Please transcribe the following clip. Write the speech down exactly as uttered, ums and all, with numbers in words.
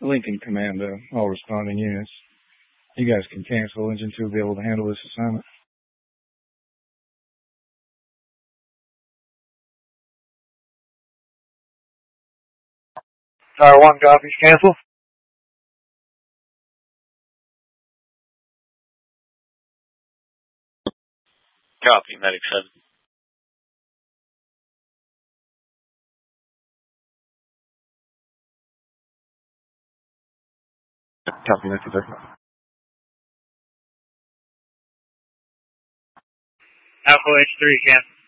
Lincoln Command to all responding units. You guys can cancel. Engine two will be able to handle this assignment. Tower one copies. Cancel. Copy. Medic seven. Copy. Medic six. Alpha H three. Cancel.